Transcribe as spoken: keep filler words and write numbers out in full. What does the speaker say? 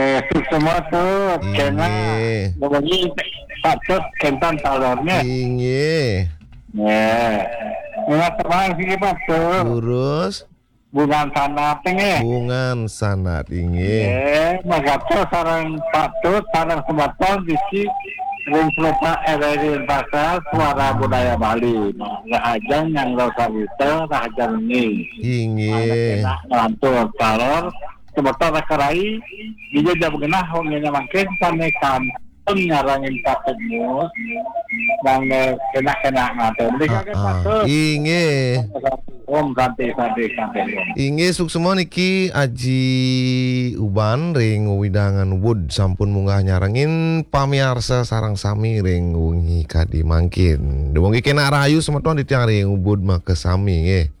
Eh, itu semua tuh kena Inge. bagi patut kentan talornya. Inge. Ya, nggak teman sih patut. Lurus. Bukan tanah tinggi. Bungan sanat inge. Ya, magato sarang patut sarang sebaton disi ring selopa R R I Pasar Suara Budaya Bali. Rahajan yang rasa itu rahajan ini. Inge. Kena ngelantur talor. Sebetulnya kerai dia jauh genah hongnya makin sampai kampung nyarangin ketemu dan kena kena ngatur mereka Ah, kan ah. patut Inge. om ganti ganti ganti Inge suksemo niki Aji Uban ring widangan wood sampun munggah nyarangin pamiarsa sarang sami ring wengi kadi mangkin. Dewengi kena rayu semeton ditiang ring ubud make sami nge.